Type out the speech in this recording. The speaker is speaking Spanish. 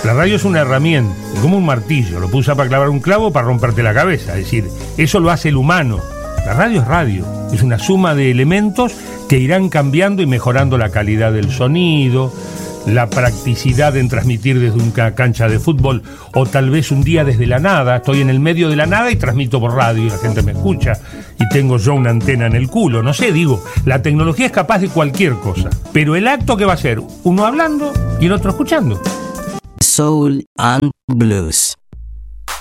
La radio es una herramienta, como un martillo, lo puedes usar para clavar un clavo o para romperte la cabeza, es decir, eso lo hace el humano. La radio, es una suma de elementos que irán cambiando y mejorando la calidad del sonido, la practicidad en transmitir desde una cancha de fútbol, o tal vez un día desde la nada, estoy en el medio de la nada y transmito por radio y la gente me escucha y tengo yo una antena en el culo, no sé, digo, la tecnología es capaz de cualquier cosa, pero el acto que va a ser uno hablando y el otro escuchando. Soul and Blues.